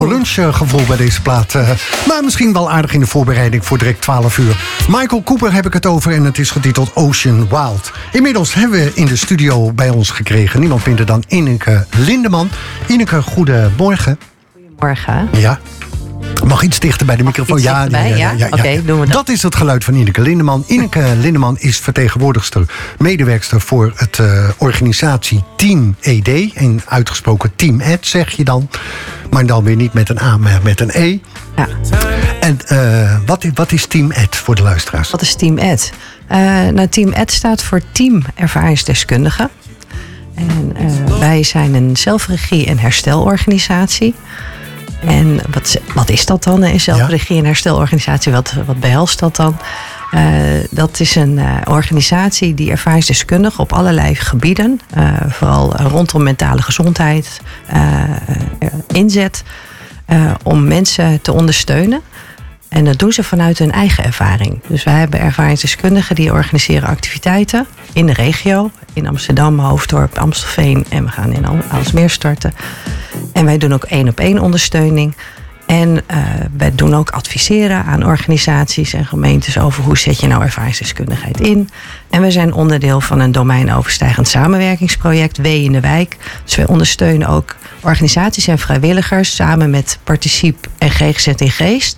Lunchgevoel bij deze plaat. Maar misschien wel aardig in de voorbereiding voor direct 12 uur. Michael Cooper heb ik het over en het is getiteld Ocean Wild. Inmiddels hebben we in de studio bij ons gekregen niemand minder dan Ineke Lindeman. Ineke, goedemorgen. Goedemorgen. Ja. Mag iets dichter bij de microfoon? Ja. Oké, doen we dat. Dat is het geluid van Ineke Lindeman. Ineke Lindeman is vertegenwoordigster, medewerkster voor het organisatie Team ED. En uitgesproken Team Ed zeg je dan. Maar dan weer niet met een A, maar met een E. Ja. En wat is Team Ed voor de luisteraars? Wat is Team Ed? Team Ed staat voor Team Ervaringsdeskundigen. En wij zijn een zelfregie- en herstelorganisatie. En wat is dat dan, een zelfregie- en herstelorganisatie? Wat behelst dat dan? Dat is een organisatie die ervaringsdeskundigen op allerlei gebieden, vooral rondom mentale gezondheid, inzet om mensen te ondersteunen. En dat doen ze vanuit hun eigen ervaring. Dus wij hebben ervaringsdeskundigen die organiseren activiteiten in de regio. In Amsterdam, Hoofddorp, Amstelveen en we gaan in Aalsmeer starten. En wij doen ook 1-op-1 ondersteuning. En wij doen ook adviseren aan organisaties en gemeentes over hoe zet je nou ervaringsdeskundigheid in. En we zijn onderdeel van een domeinoverstijgend samenwerkingsproject, W in de Wijk. Dus wij ondersteunen ook organisaties en vrijwilligers samen met Participe en GGZ in Geest.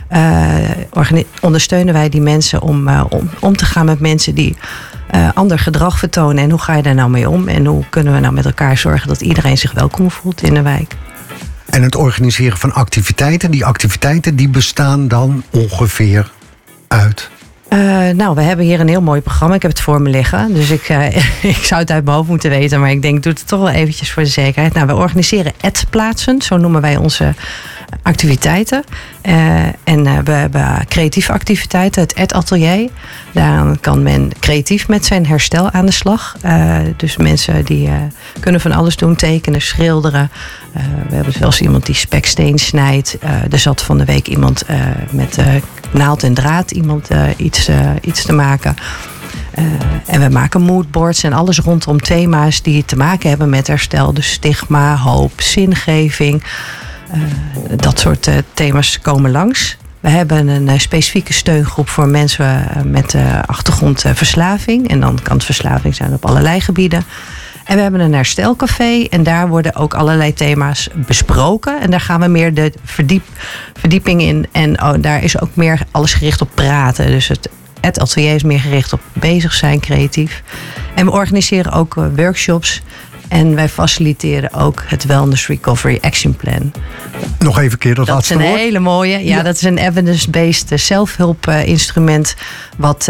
Ondersteunen wij die mensen om te gaan met mensen die ander gedrag vertonen. En hoe ga je daar nou mee om? En hoe kunnen we nou met elkaar zorgen dat iedereen zich welkom voelt in de wijk? En het organiseren van activiteiten. Die activiteiten die bestaan dan ongeveer uit? We hebben hier een heel mooi programma. Ik heb het voor me liggen. Dus ik zou het uit mijn hoofd moeten weten. Maar ik denk, ik doe het toch wel eventjes voor de zekerheid. We organiseren ED-plaatsen. Zo noemen wij onze activiteiten. We hebben creatieve activiteiten. Het ED-atelier. Daaraan kan men creatief met zijn herstel aan de slag. Dus mensen die kunnen van alles doen. Tekenen, schilderen. We hebben zelfs iemand die speksteen snijdt. Er zat van de week iemand met naald en draad iets te maken. En we maken moodboards en alles rondom thema's die te maken hebben met herstel. Dus stigma, hoop, zingeving. Dat soort thema's komen langs. We hebben een specifieke steungroep voor mensen met achtergrond verslaving. En dan kan het verslaving zijn op allerlei gebieden. En we hebben een herstelcafé en daar worden ook allerlei thema's besproken. En daar gaan we meer de verdieping in. En daar is ook meer alles gericht op praten. Dus het atelier is meer gericht op bezig zijn, creatief. En we organiseren ook workshops. En wij faciliteren ook het Wellness Recovery Action Plan. Nog even een keer dat laatste woord. Dat is een hele mooie. Ja, dat is een evidence-based zelfhulpinstrument wat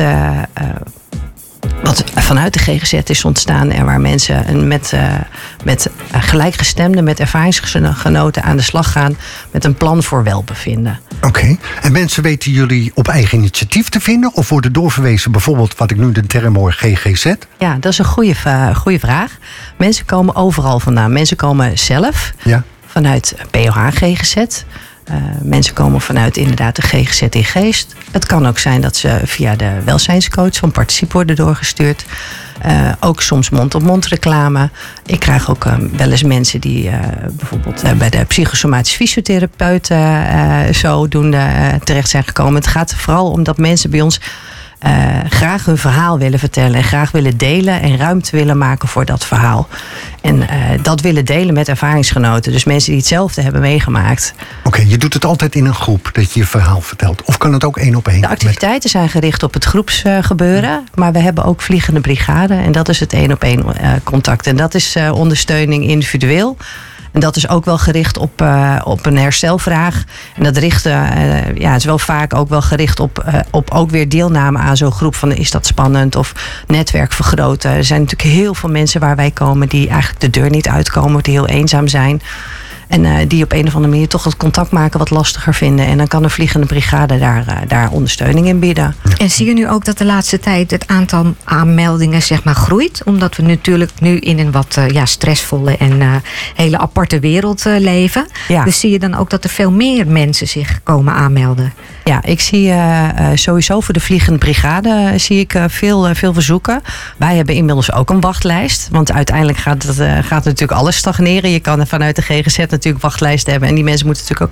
vanuit de GGZ is ontstaan en waar mensen met gelijkgestemden, met ervaringsgenoten aan de slag gaan met een plan voor welbevinden. Oké. En mensen weten jullie op eigen initiatief te vinden of worden doorverwezen bijvoorbeeld wat ik nu de term hoor GGZ? Ja, dat is een goede vraag. Mensen komen overal vandaan. Mensen komen zelf vanuit POH GGZ. Mensen komen vanuit inderdaad de GGZ in Geest. Het kan ook zijn dat ze via de welzijnscoach van Participe worden doorgestuurd. Ook soms mond-op-mond reclame. Ik krijg ook wel eens mensen die bijvoorbeeld bij de psychosomatisch fysiotherapeut zodoende terecht zijn gekomen. Het gaat vooral om dat mensen bij ons graag hun verhaal willen vertellen en graag willen delen en ruimte willen maken voor dat verhaal. En dat willen delen met ervaringsgenoten. Dus mensen die hetzelfde hebben meegemaakt. Oké, je doet het altijd in een groep dat je je verhaal vertelt. Of kan het ook 1-op-1? De activiteiten zijn gericht op het groepsgebeuren. Maar we hebben ook vliegende brigade. En dat is het 1-op-1 contact. En dat is ondersteuning individueel. En dat is ook wel gericht op een herstelvraag. En dat het is wel vaak ook wel gericht op ook weer deelname aan zo'n groep. Van is dat spannend of netwerk vergroten. Er zijn natuurlijk heel veel mensen waar wij komen die eigenlijk de deur niet uitkomen. Die heel eenzaam zijn. En die op een of andere manier toch het contact maken wat lastiger vinden. En dan kan een vliegende brigade daar ondersteuning in bieden. En zie je nu ook dat de laatste tijd het aantal aanmeldingen groeit? Omdat we natuurlijk nu in een wat stressvolle en hele aparte wereld leven. Ja. Dus zie je dan ook dat er veel meer mensen zich komen aanmelden? Ja, ik zie sowieso voor de Vliegende Brigade zie ik veel verzoeken. Wij hebben inmiddels ook een wachtlijst. Want uiteindelijk gaat natuurlijk alles stagneren. Je kan vanuit de GGZ natuurlijk wachtlijsten hebben. En die mensen moeten natuurlijk